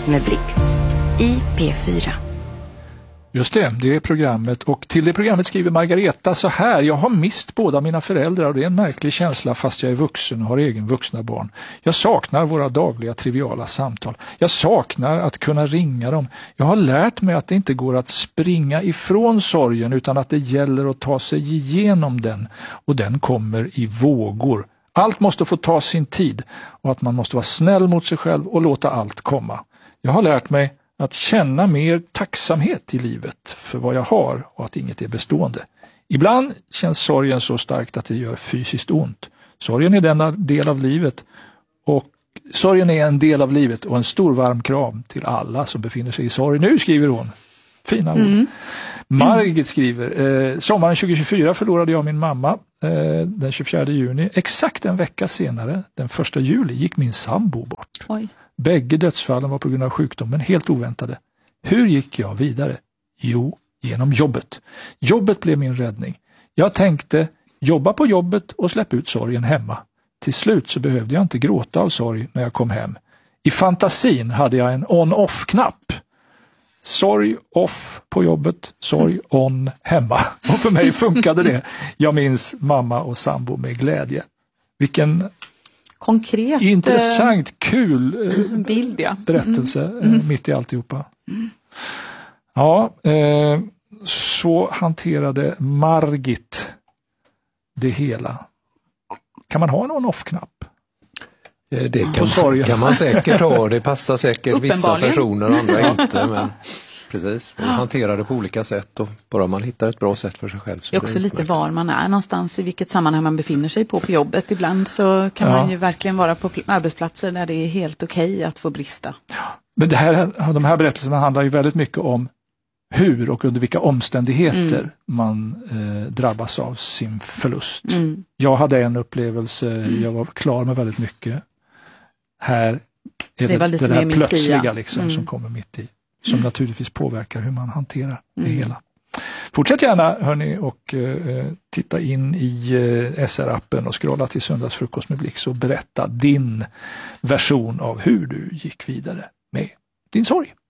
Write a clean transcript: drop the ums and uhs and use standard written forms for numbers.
med Blix i P4. Just det är programmet, och till det programmet skriver Margareta så här: jag har mist båda mina föräldrar och det är en märklig känsla fast jag är vuxen och har egen vuxna barn. Jag saknar våra dagliga triviala samtal. Jag saknar att kunna ringa dem. Jag har lärt mig att det inte går att springa ifrån sorgen utan att det gäller att ta sig igenom den, och den kommer i vågor. Allt måste få ta sin tid och att man måste vara snäll mot sig själv och låta allt komma. Jag har lärt mig att känna mer tacksamhet i livet för vad jag har och att inget är bestående. Ibland känns sorgen så starkt att det gör fysiskt ont. Sorgen är en del av livet och en stor varm kram till alla som befinner sig i sorg. Nu skriver hon. Fina ord. Margit skriver, sommaren 2024 förlorade jag min mamma den 24 juni. Exakt en vecka senare, den 1 juli, gick min sambo bort. Oj. Bägge dödsfallen var på grund av sjukdomen helt oväntade. Hur gick jag vidare? Jo, genom jobbet. Jobbet blev min räddning. Jag tänkte jobba på jobbet och släppa ut sorgen hemma. Till slut så behövde jag inte gråta av sorg när jag kom hem. I fantasin hade jag en on-off-knapp. Sorg off på jobbet, sorg on hemma. Och för mig funkade det. Jag minns mamma och sambo med glädje. Vilken konkret, intressant, kul bild, ja. Berättelse mitt i alltihopa. Ja, så hanterade Margit det hela. Kan man ha en on-off-knapp? Det kan man säkert ha. Det passar säkert vissa personer och andra inte. Men precis, man hanterar det på olika sätt, och bara man hittar ett bra sätt för sig själv. Så det är också lite var man är någonstans, i vilket sammanhang man befinner sig på jobbet. Ibland så kan man ju verkligen vara på arbetsplatser där det är helt okej att få brista. Men de här berättelserna handlar ju väldigt mycket om hur och under vilka omständigheter man drabbas av sin förlust. Jag hade en upplevelse, jag var klar med väldigt mycket. Här är det där plötsliga liksom, som kommer mitt i. Som naturligtvis påverkar hur man hanterar det hela. Fortsätt gärna hörni och titta in i SR-appen och scrolla till Söndagsfrukost med Blix och berätta din version av hur du gick vidare med din sorg.